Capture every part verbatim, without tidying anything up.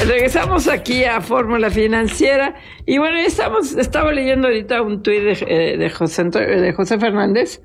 Regresamos aquí a Fórmula Financiera y bueno, estamos, estaba leyendo ahorita un tuit de, de, José, de José Fernández,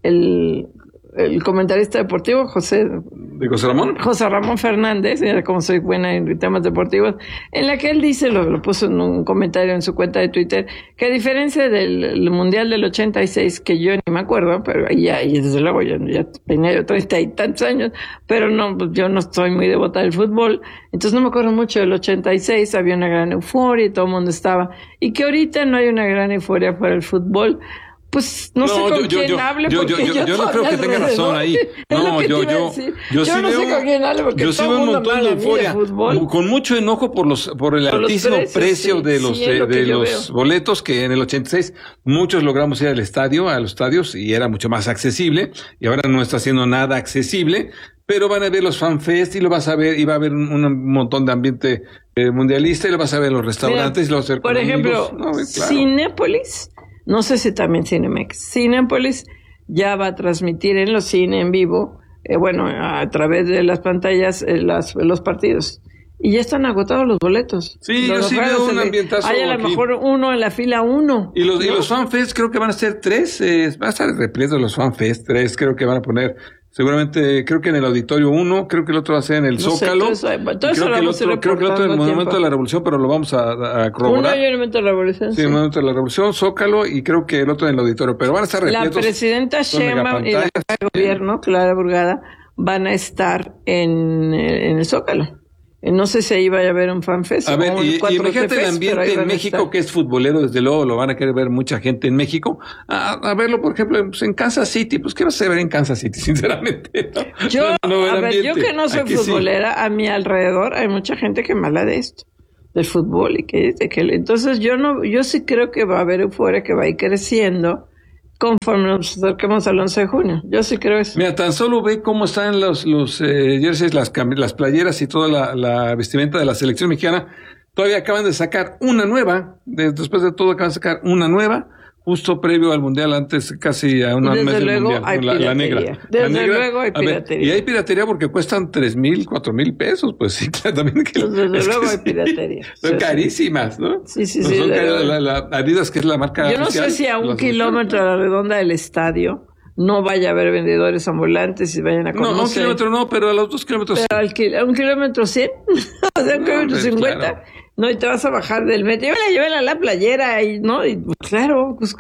el, el comentarista deportivo, José... ¿De José Ramón? José Ramón Fernández, mira cómo soy buena en temas deportivos, en la que él dice, lo, lo puso en un comentario en su cuenta de Twitter, que a diferencia del Mundial del ochenta y seis, que yo ni me acuerdo, pero ya, y desde luego yo ya tenía yo treinta y tantos años, pero no, yo no estoy muy devota del fútbol, entonces no me acuerdo mucho del ochenta y seis, había una gran euforia y todo el mundo estaba, y que ahorita no hay una gran euforia por el fútbol. Pues no, no sé con yo, quién yo, hable yo, porque yo, yo, yo no creo que tenga razón ahí. No, yo, yo, yo, yo sí no veo, sé con quién hable porque yo sí veo un montón de euforia, con mucho enojo por los, por el por altísimo precios, precio sí, de los, sí, de, de los boletos que en el ochenta y seis muchos logramos ir al estadio, a los estadios y era mucho más accesible y ahora no está siendo nada accesible. Pero van a ver los fanfest y lo vas a ver, y va a haber un, un montón de ambiente eh, mundialista y lo vas a ver en los restaurantes. Mira, y lo vas a ver por ejemplo, no, claro. Cinépolis, no sé si también Cinemex, Cinépolis ya va a transmitir en los cines en vivo, eh, bueno, a través de las pantallas, eh, las, los partidos. Y ya están agotados los boletos. Sí, los yo sí veo un ambientazo. Hay a lo mejor uno en la fila uno. Y los, ¿no? y los fanfest creo que van a ser tres, eh, van a estar repletos los fanfest, tres creo que van a poner... Seguramente, creo que en el Auditorio uno, creo que el otro va a ser en el no Zócalo. Sé, todo eso, todo eso creo, que el otro, creo que el otro en el Monumento de la Revolución, pero lo vamos a, a corroborar. Uno hay en el Monumento de la Revolución. Sí, el Monumento de la Revolución, Zócalo, y creo que el otro en el Auditorio, pero van a estar repletos. La presidenta Sheinbaum y la jefa de gobierno, Clara Burgada, van a estar en, en el Zócalo. No sé si ahí vaya a haber un fanfest. A ver, y, y imagínate el ambiente en México, que es futbolero, desde luego lo van a querer ver mucha gente en México. A, a verlo, por ejemplo, pues en Kansas City. Pues, ¿qué vas a ver en Kansas City, sinceramente? ¿No? Yo, no, no a ver, ambiente. Yo que no soy Aquí futbolera, sí. A mi alrededor hay mucha gente que me habla de esto, del fútbol, y que dice que... Entonces, yo no, yo sí creo que va a haber euforia, que va a ir creciendo conforme nos acerquemos al once de junio. Yo sí creo eso. Mira, tan solo ve cómo están los, los eh, jerseys, las, las playeras y toda la, la vestimenta de la selección mexicana. Todavía acaban de sacar una nueva, de, después de todo acaban de sacar una nueva, justo previo al Mundial, antes casi a una mes del luego Mundial. Hay la, la negra. Desde la negra, luego hay piratería. Ver, y hay piratería porque cuestan tres mil, cuatro mil pesos, pues sí, claro, también. Que Desde es luego que hay piratería. Son sí, carísimas, ¿no? Sí, sí, no sí. Son la, caras, la, la Adidas, que es la marca Yo no oficial, sé si a un kilómetro a la redonda del estadio no vaya a haber vendedores ambulantes y vayan a conocer. No, a un kilómetro no, pero a los dos kilómetros pero sí. Al, a un kilómetro cien, o sea, un no, kilómetro cincuenta. Claro. No, y te vas a bajar del metro. Llévala, llévala a la playera y, ¿no? Y, claro, pues,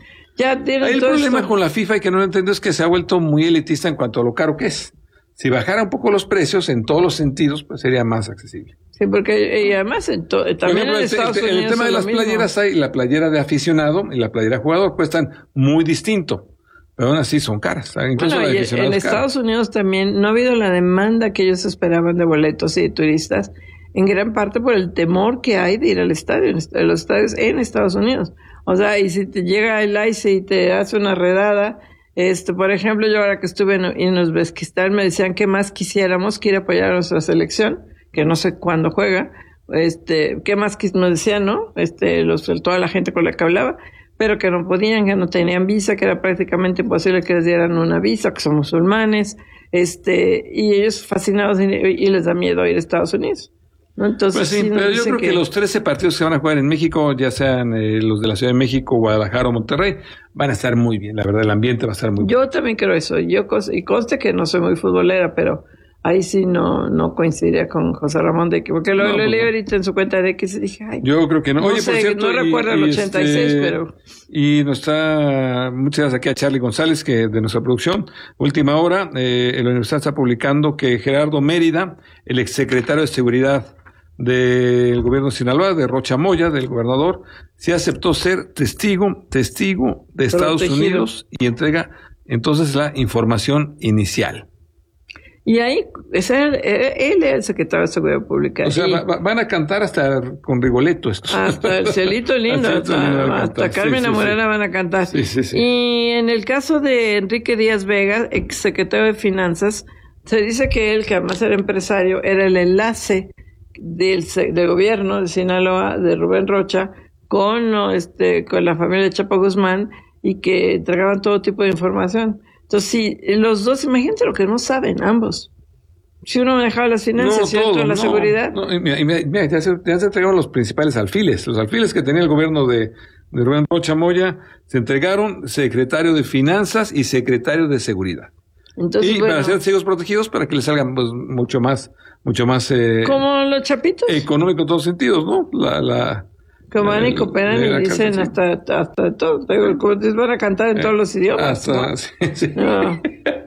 ya tienen Ahí el todo problema esto. Con la FIFA y que no lo entiendo es que se ha vuelto muy elitista en cuanto a lo caro que es. Si bajara un poco los precios en todos los sentidos, pues sería más accesible. Sí, porque y además en to, también ejemplo, en Estados el, Unidos el tema de las mismo. playeras hay la playera de aficionado y la playera de jugador cuestan muy distinto. Pero aún así son caras. Incluso bueno, la de y en es Estados cara. Unidos también no ha habido la demanda que ellos esperaban de boletos y de turistas, en gran parte por el temor que hay de ir al estadio, en los estadios en Estados Unidos. O sea, y si te llega el I C E y te hace una redada, este, por ejemplo, yo ahora que estuve en, en Uzbekistán me decían que más quisiéramos que ir a apoyar a nuestra selección, que no sé cuándo juega, este, qué más quis, nos decían, ¿no? Este, los, toda la gente con la que hablaba, pero que no podían, que no tenían visa, que era prácticamente imposible que les dieran una visa, que son musulmanes, este, y ellos fascinados y, y les da miedo ir a Estados Unidos. ¿No? Entonces, pues sí, sí pero yo creo que... que los trece partidos que van a jugar en México, ya sean eh, los de la Ciudad de México, Guadalajara o Monterrey, van a estar muy bien, la verdad, el ambiente va a estar muy bien. Yo también creo eso, yo y conste que no soy muy futbolera, pero ahí sí no no coincidiría con José Ramón de que, porque lo, no, lo leí ahorita en su cuenta de que se dije, ay, yo creo que no. Oye, no sé, por cierto, no y, recuerdo el y ochenta y seis, este, pero... Y nos está, muchas gracias aquí a Charlie González, que de nuestra producción, última hora, eh, la universidad está publicando que Gerardo Mérida, el exsecretario de Seguridad del gobierno de Sinaloa, de Rocha Moya, del gobernador, se aceptó ser testigo, testigo de Estados Protegido. Unidos y entrega entonces la información inicial. Y ahí, ese, él es el secretario de Seguridad Pública. O sea, y, va, van a cantar hasta con Rigoletto esto. Hasta el Cielito Lindo, hasta, hasta, hasta Carmen sí, Amorena sí, sí. van a cantar. Sí, sí, sí. Y en el caso de Enrique Díaz Vega, ex secretario de Finanzas, se dice que él, que además era empresario, era el enlace del, del gobierno de Sinaloa, de Rubén Rocha, con, este, con la familia de Chapo Guzmán, y que entregaban todo tipo de información. Entonces, sí, los dos, imagínate lo que no saben, ambos. Si uno manejaba las finanzas, no, ¿cierto? Todo, la no, seguridad. No, y mira, y mira, ya, se, ya se entregaron los principales alfiles. Los alfiles que tenía el gobierno de, de Rubén Rocha Moya, se entregaron secretario de Finanzas y secretario de Seguridad. Entonces, y bueno, para ser ciegos protegidos, para que les salgan pues, mucho más, mucho más eh, como los chapitos. Económico en todos sentidos, ¿no? La, la Como van y cooperan y dicen sí. hasta, hasta todo. Como van a cantar en eh, todos los idiomas. Hasta, ¿no? Sí, sí. No.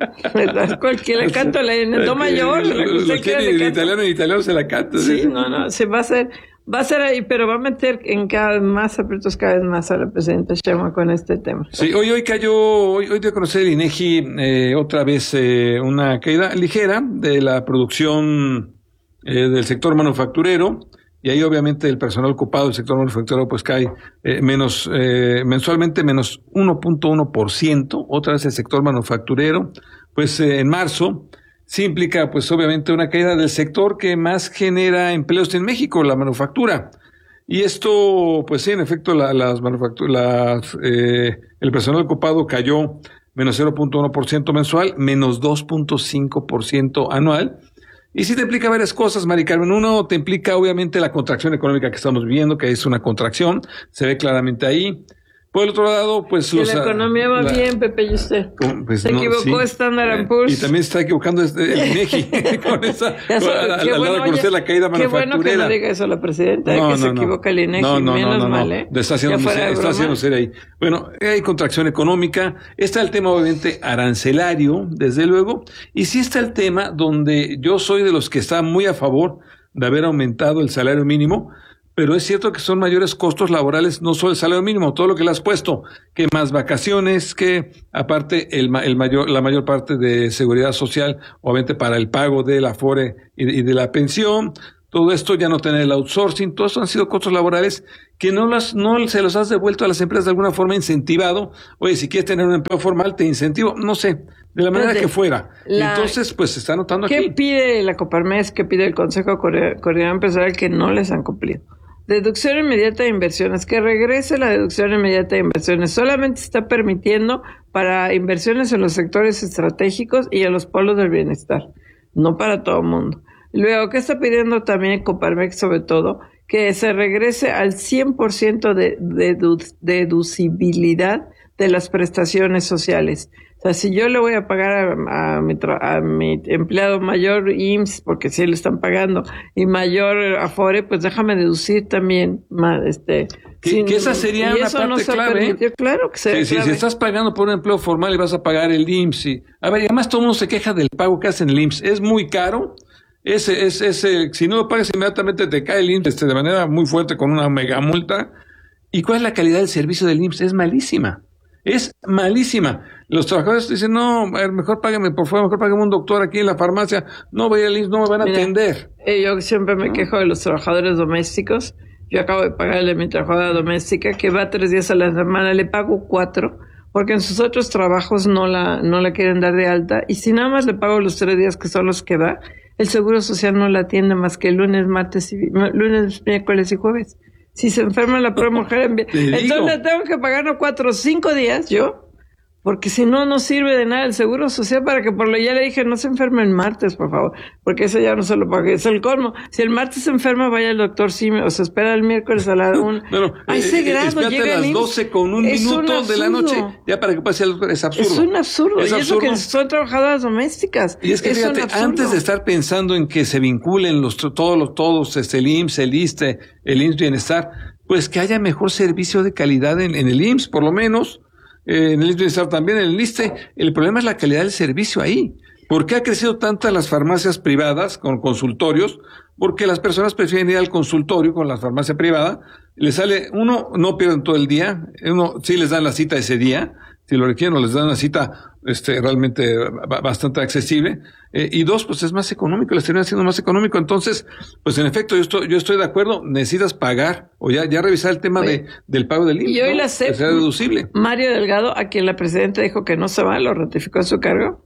Cualquiera canta en el do mayor. Lo, lo, lo quiere en italiano, en italiano se la canta. Sí, sí, no, no, se va a hacer, va a ser ahí, pero va a meter en cada vez más aprietos cada vez más a la presidenta Sheinbaum con este tema. Sí, hoy hoy cayó, hoy, hoy dio a conocer el INEGI eh, otra vez eh, una caída ligera de la producción eh, del sector manufacturero. Y ahí obviamente el personal ocupado del sector manufacturero pues cae eh, menos eh, mensualmente menos uno punto uno por ciento. Otra vez el sector manufacturero, pues eh, en marzo sí implica pues obviamente una caída del sector que más genera empleos en México, la manufactura. Y esto pues sí, en efecto la, las manufacturas, eh, el personal ocupado cayó menos cero punto uno por ciento mensual, menos dos punto cinco por ciento anual. Y sí te implica varias cosas, Mari Carmen. Uno, te implica obviamente la contracción económica que estamos viviendo, que es una contracción, se ve claramente ahí. Por el otro lado, pues que los... la economía va la, bien, Pepe, y usted. Pues, se no, equivocó sí. Standard and Poor's. Y también se está equivocando el INEGI con esa, eso, con, al, al bueno, conocer la caída manufacturera. Qué bueno que no diga eso la presidenta, no, que no, se no. equivoca el INEGI, no, no, menos no, no, mal, no. ¿eh? Está haciendo, está haciendo ser ahí. Bueno, hay contracción económica, está el tema obviamente arancelario, desde luego, y sí está el tema donde yo soy de los que está muy a favor de haber aumentado el salario mínimo. Pero es cierto que son mayores costos laborales, no solo el salario mínimo, todo lo que le has puesto, que más vacaciones, que aparte el, el mayor, la mayor parte de seguridad social, obviamente para el pago del Afore y, y de la pensión, todo esto ya no tener el outsourcing, todos han sido costos laborales que no las, no se los has devuelto a las empresas de alguna forma incentivado. Oye, si quieres tener un empleo formal, te incentivo, no sé, de la manera que fuera. La, Entonces, pues se está notando ¿qué aquí. ¿Qué pide la Coparmex, qué pide el Consejo Coordinador Empresarial que no les han cumplido? Deducción inmediata de inversiones, que regrese la deducción inmediata de inversiones. Solamente se está permitiendo para inversiones en los sectores estratégicos y en los polos del bienestar, no para todo el mundo. Luego, ¿qué está pidiendo también Coparmex sobre todo? Que se regrese al cien por ciento de dedu- deducibilidad de las prestaciones sociales. O sea, si yo le voy a pagar a, a, mi, tra- a mi empleado mayor I M S S, porque sí le están pagando, y mayor Afore, pues déjame deducir también más, este... Que, sin, que esa sería una parte no clave. ¿eh? Claro que sería sí, clave. Sí, si estás pagando por un empleo formal y vas a pagar el I M S S, y, a ver, y además todo el mundo se queja del pago que hacen el I M S S, es muy caro. Ese, ese, ese, si no lo pagas inmediatamente te cae el I M S S de manera muy fuerte con una mega multa. ¿Y cuál es la calidad del servicio del I M S S? Es malísima. Es malísima. Los trabajadores dicen, no, mejor págame, por favor, mejor págame un doctor aquí en la farmacia. No voy al I M S S, no me van a Mira, atender. Eh, yo siempre me ¿no? quejo de los trabajadores domésticos. Yo acabo de pagarle a mi trabajadora doméstica que va tres días a la semana, le pago cuatro, porque en sus otros trabajos no la, no la quieren dar de alta. Y si nada más le pago los tres días que son los que va, el Seguro Social no la atiende más que lunes, martes, y, lunes, miércoles y jueves. Si se enferma la pobre mujer, entonces tengo que pagar cuatro o cinco días yo, porque si no, no sirve de nada el Seguro Social para que por lo ya le dije, no se enferme el martes, por favor, porque eso ya no se lo pagué, es el colmo. Si el martes se enferma, vaya el doctor Simi, o se espera el miércoles a la una. No, no, a ese eh, grado llega a las doce con un minuto un de la noche, ya para que pase el es absurdo. Es un absurdo, es y absurdo. Eso que son trabajadoras domésticas. Y es que es fíjate, antes de estar pensando en que se vinculen los todos los todos, este, el I M S S, el I S S S T E, el I M S S Bienestar, pues que haya mejor servicio de calidad en, en el I M S S, por lo menos. Eh, en el I M S S Bienestar también, en el I S S S T E. El problema es la calidad del servicio ahí. ¿Por qué ha crecido tantas las farmacias privadas con consultorios? Porque las personas prefieren ir al consultorio con la farmacia privada. Les sale, uno, no pierden todo el día. Uno, sí les dan la cita ese día. Si lo requieren, les dan una cita este, realmente bastante accesible. Eh, y dos, pues es más económico, les termina siendo más económico. Entonces, pues en efecto, yo estoy, yo estoy de acuerdo, necesitas pagar o ya, ya revisar el tema Oye, de, del pago del I M S S. Y hoy ¿no? la C E P, que sea deducible. Mario Delgado, a quien la presidenta dijo que no se va, lo ratificó en su cargo,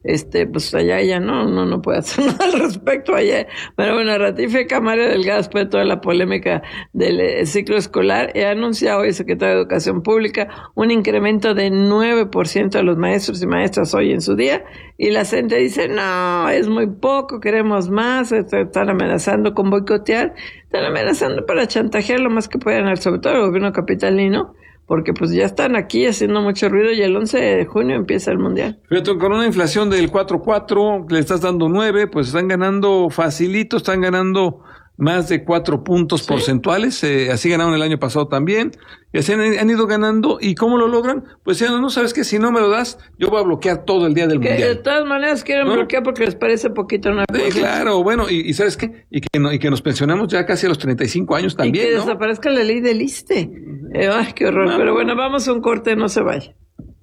este, pues allá ella no, no, no puede hacer nada al respecto allá. Pero bueno, ratifica Mario Delgado después de toda la polémica del eh, ciclo escolar. He anunciado hoy el secretario de Educación Pública un incremento de nueve por ciento a los maestros y maestras hoy en su día. Y la gente dice, no, es muy poco, queremos más. Están amenazando con boicotear. Están amenazando para chantajear lo más que puedan, sobre todo el gobierno capitalino, porque pues ya están aquí haciendo mucho ruido y el once de junio empieza el Mundial. Fíjate, con una inflación del cuatro punto cuatro, le estás dando nueve, pues están ganando facilito, están ganando más de cuatro puntos ¿sí? porcentuales, eh, así ganaron el año pasado también, y así han, han ido ganando. ¿Y cómo lo logran? Pues ya no, no sabes que si no me lo das, yo voy a bloquear todo el día del que Mundial. De todas maneras quieren ¿no? bloquear porque les parece poquito una cosa. Sí, claro, bueno, y, y ¿sabes qué? Y que, no, y que nos pensionamos ya casi a los treinta y cinco años también, y que ¿no? desaparezca la ley del ISSSTE. Eh, ay, qué horror, no. Pero bueno, vamos a un corte, no se vaya.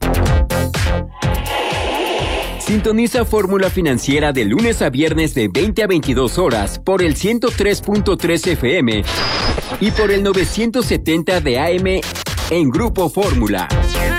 Sintoniza Fórmula Financiera de lunes a viernes de veinte a veintidós horas por el ciento tres punto tres F M y por el novecientos setenta de A M en Grupo Fórmula.